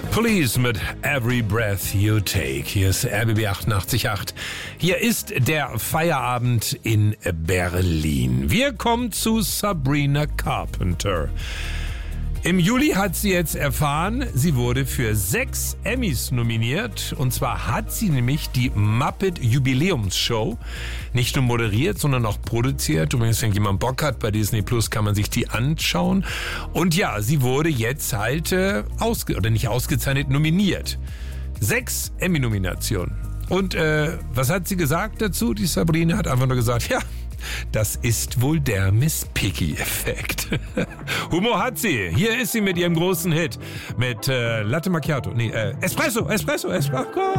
Police mit Every Breath You Take. Hier ist RBB 88.8. Hier ist der Feierabend in Berlin. Wir kommen zu Sabrina Carpenter. Im Juli hat sie jetzt erfahren, sie wurde für 6 Emmys nominiert. Und zwar hat sie nämlich die Muppet Jubiläumsshow nicht nur moderiert, sondern auch produziert. Übrigens, wenn jemand Bock hat, bei Disney Plus kann man sich die anschauen. Und ja, sie wurde jetzt halt nominiert. 6 Emmy-Nominationen. Und was hat sie gesagt dazu? Die Sabrina hat einfach nur gesagt, ja, das ist wohl der Miss Piggy-Effekt. Humor hat sie. Hier ist sie mit ihrem großen Hit. Mit Latte Macchiato. Espresso.